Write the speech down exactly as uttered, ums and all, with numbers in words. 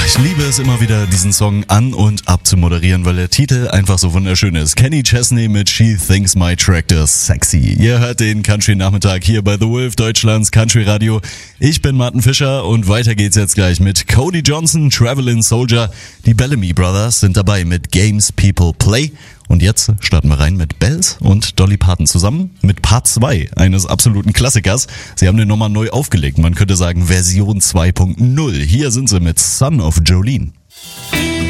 Ich liebe es immer wieder, diesen Song an- und abzumoderieren, weil der Titel einfach so wunderschön ist. Kenny Chesney mit She Thinks My Tractor Sexy. Ihr hört den Country-Nachmittag hier bei The Wolf, Deutschlands Country-Radio. Ich bin Martin Fischer und weiter geht's jetzt gleich mit Cody Johnson, Travelin' Soldier. Die Bellamy Brothers sind dabei mit Games People Play. Und jetzt starten wir rein mit Bells und Dolly Parton zusammen mit Part zwei eines absoluten Klassikers. Sie haben den nochmal neu aufgelegt, man könnte sagen Version zwei Punkt null. Hier sind sie mit Son of Jolene.